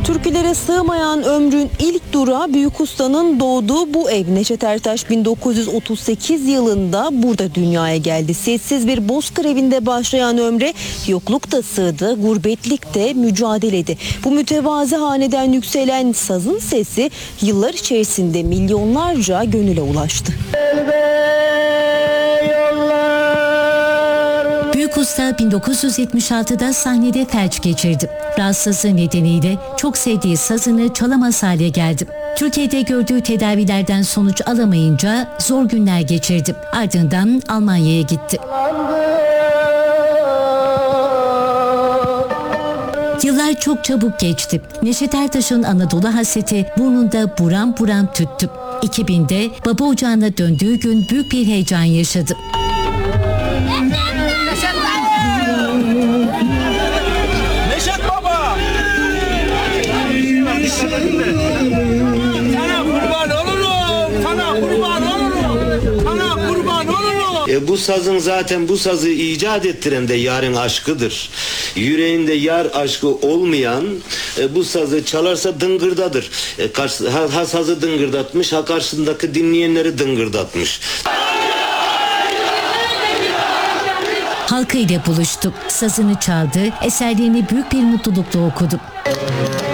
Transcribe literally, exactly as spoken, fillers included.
Türkülere sığmayan ömrün ilk durağı büyük ustanın doğduğu bu ev. Neşet Ertaş bin dokuz yüz otuz sekiz yılında burada dünyaya geldi. Sessiz bir bozkır evinde başlayan ömre yoklukta sığdı, gurbetlikte mücadeledi. Bu mütevazi haneden yükselen sazın sesi yıllar içerisinde milyonlarca gönüle ulaştı. Büyük usta bin dokuz yüz yetmiş altıda sahnede felç geçirdi. Rahatsızlığı nedeniyle çok sevdiği sazını çalamaz hale geldi. Türkiye'de gördüğü tedavilerden sonuç alamayınca zor günler geçirdi. Ardından Almanya'ya gitti. Yıllar çok çabuk geçti. Neşet Ertaş'ın Anadolu hasreti burnunda buram buram tüttü. iki binde baba ocağına döndüğü gün büyük bir heyecan yaşadı. Neşet Baba! Sana kurban olurum! Sana kurban olurum! Sana kurban olurum! E bu sazın zaten bu sazı icat ettiren de yarın aşkıdır. Yüreğinde yar aşkı olmayan e, bu sazı çalarsa dıngırdadır. E, karşı, ha, ha sazı dıngırdatmış, ha karşısındaki dinleyenleri dıngırdatmış. Halkı ile buluştu, sazını çaldı, eserlerini büyük bir mutlulukla okudu.